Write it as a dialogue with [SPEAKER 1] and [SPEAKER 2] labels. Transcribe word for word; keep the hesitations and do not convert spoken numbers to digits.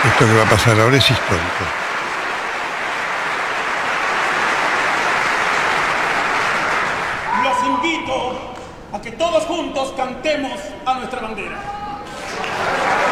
[SPEAKER 1] Esto que va a pasar ahora es histórico.
[SPEAKER 2] Los invito a que todos juntos cantemos a nuestra bandera.